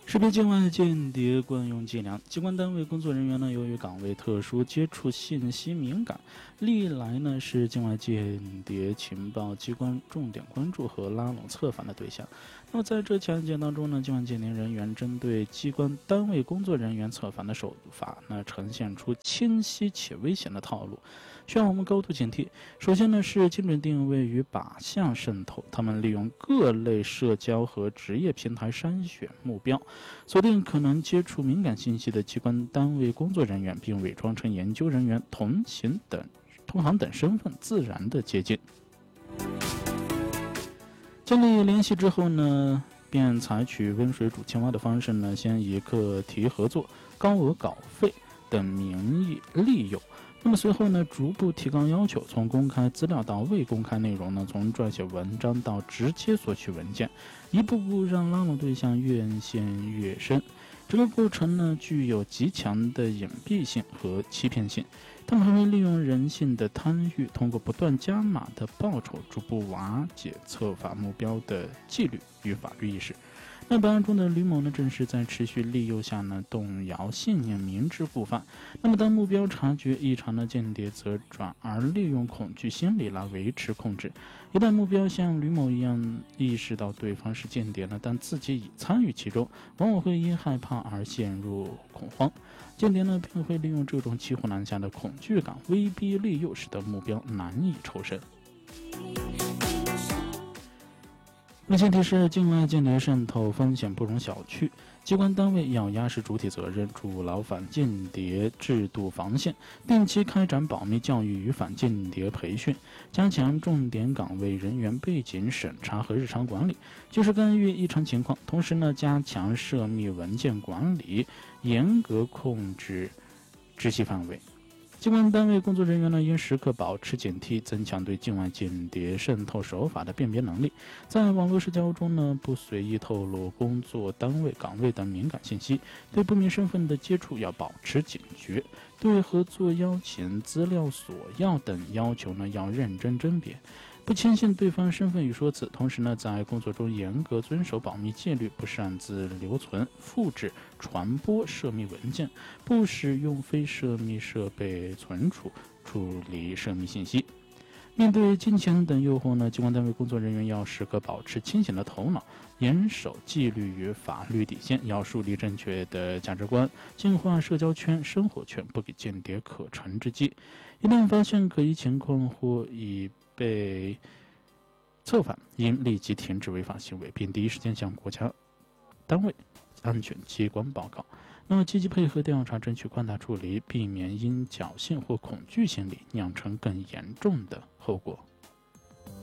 识别境外间谍惯用伎俩，机关单位工作人员呢，由于岗位特殊，接触信息敏感，历来呢是境外间谍情报机关重点关注和拉拢策反的对象。那么在这起案件当中呢，境外间谍人员针对机关单位工作人员策反的手法呢，呈现出清晰且危险的套路，需要我们高度警惕。首先呢是精准定位与靶向渗透，他们利用各类社交和职业平台筛选目标，锁定可能接触敏感信息的机关单位工作人员，并伪装成研究人员、同行等身份，自然的接近。建立联系之后呢，便采取温水煮青蛙的方式呢，先以课题合作、高额稿费等名义利诱。那么随后呢，逐步提高要求，从公开资料到未公开内容呢，从撰写文章到直接索取文件，一步步让拉拢对象越陷越深。这个过程呢，具有极强的隐蔽性和欺骗性。他们还会利用人性的贪欲，通过不断加码的报酬，逐步瓦解策反目标的纪律与法律意识。那本案中的吕某呢，正是在持续利诱下呢，动摇信念，明知故犯。那么当目标察觉异常的间谍，则转而利用恐惧心理来维持控制。一旦目标像吕某一样意识到对方是间谍呢，但自己已参与其中，往往会因害怕而陷入恐慌。间谍呢，便会利用这种骑虎难下的恐惧感，威逼利诱，使得目标难以抽身。目前提示，境外间谍渗透风险不容小觑，机关单位要压实主体责任，筑牢反间谍制度防线，定期开展保密教育与反间谍培训，加强重点岗位人员背景审查和日常管理，及时干预异常情况。同时呢，加强涉密文件管理，严格控制知悉范围。机关单位工作人员呢，应时刻保持警惕，增强对境外间谍渗透手法的辨别能力。在网络社交中呢，不随意透露工作单位、岗位等敏感信息。对不明身份的接触要保持警觉，对合作邀请、资料索要等要求呢，要认真甄别，不轻信对方身份与说辞。同时呢，在工作中严格遵守保密纪律，不擅自留存、复制、传播涉密文件，不使用非涉密设备存储、处理涉密信息。面对金钱等诱惑呢，机关单位工作人员要时刻保持清醒的头脑，严守纪律与法律底线，要树立正确的价值观，净化社交圈、生活圈，不给间谍可乘之机。一旦发现可疑情况或已被策反，应立即停止违法行为，并第一时间向国家单位安全机关报告。那么积极配合调查，争取宽大处理，避免因侥幸或恐惧心理酿成更严重的后果。